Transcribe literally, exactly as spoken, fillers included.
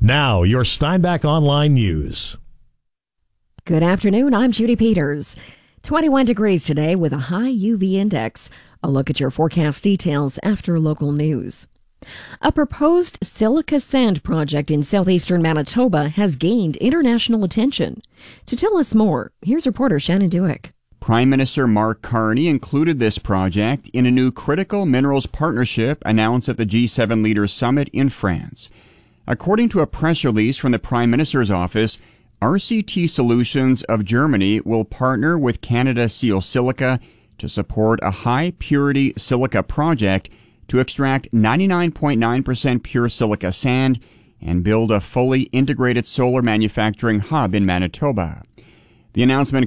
Now, your Steinbach Online News. Good afternoon, I'm Judy Peters. twenty-one degrees today with a high U V index. A look at your forecast details after local news. A proposed silica sand project in southeastern Manitoba has gained international attention. To tell us more, here's reporter Shannon Dewick. Prime Minister Mark Carney included this project in a new critical minerals partnership announced at the G seven Leaders Summit in France. According to a press release from the Prime Minister's office, R C T Solutions of Germany will partner with Canada Seal Silica to support a high-purity silica project to extract ninety-nine point nine percent pure silica sand and build a fully integrated solar manufacturing hub in Manitoba. The announcement